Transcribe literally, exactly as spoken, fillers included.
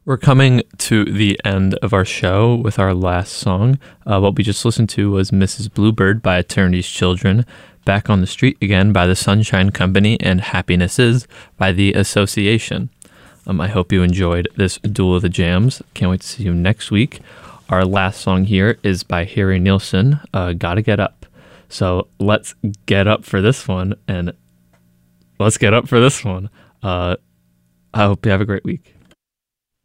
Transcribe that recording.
We're coming to the end of our show with our last song. Uh, what we just listened to was Missus Bluebird by Eternity's Children, Back on the Street Again by the Sunshine Company, and Happiness Is by The Association. Um, I hope you enjoyed this Duel of the Jams. Can't wait to see you next week. Our last song here is by Harry Nilsson, uh, Gotta Get Up. So let's get up for this one, and let's get up for this one. Uh, I hope you have a great week.